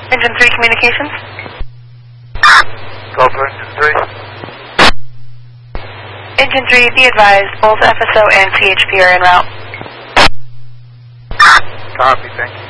Engine 3 communications. Go for Engine 3. Engine 3, be advised, both FSO and CHP are en route. Copy, thank you.